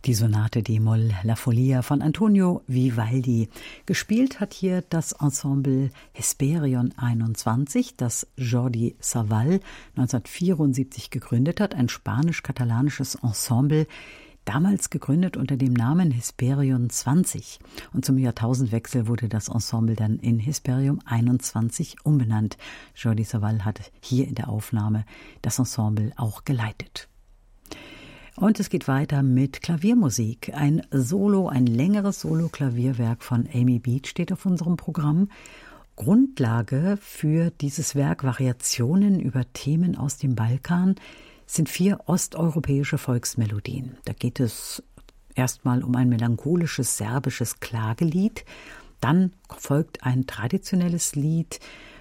Die Sonate d-Moll La Follia von Antonio Vivaldi. Gespielt hat hier das Ensemble Hesperion 21, das Jordi Savall 1974 gegründet hat, ein spanisch-katalanisches Ensemble, damals gegründet unter dem Namen Hesperion 20. Und zum Jahrtausendwechsel wurde das Ensemble dann in Hesperion 21 umbenannt. Jordi Savall hat hier in der Aufnahme das Ensemble auch geleitet. Und es geht weiter mit Klaviermusik. Ein längeres Solo-Klavierwerk von Amy Beach steht auf unserem Programm. Grundlage für dieses Werk, Variationen über Themen aus dem Balkan, sind 4 osteuropäische Volksmelodien. Da geht es erstmal um ein melancholisches serbisches Klagelied. Dann folgt ein traditionelles Lied,